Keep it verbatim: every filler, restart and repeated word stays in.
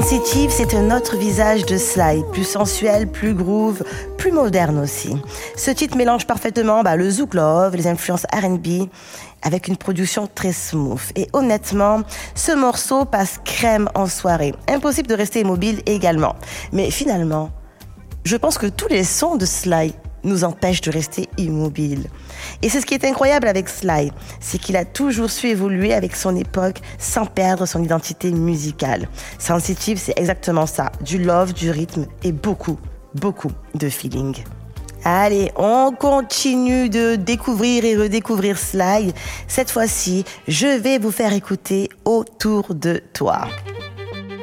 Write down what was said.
Sensitive, c'est un autre visage de Sly, plus sensuel, plus groove, plus moderne aussi. Ce titre mélange parfaitement bah, le zouk love, les influences R and B, avec une production très smooth. Et honnêtement, ce morceau passe crème en soirée. Impossible de rester immobile également. Mais finalement, je pense que tous les sons de Sly nous empêchent de rester immobile. Et c'est ce qui est incroyable avec Sly, c'est qu'il a toujours su évoluer avec son époque sans perdre son identité musicale. Sensitive, c'est exactement ça, du love, du rythme et beaucoup, beaucoup de feeling. Allez, on continue de découvrir et redécouvrir Sly. Cette fois-ci, je vais vous faire écouter Autour de toi.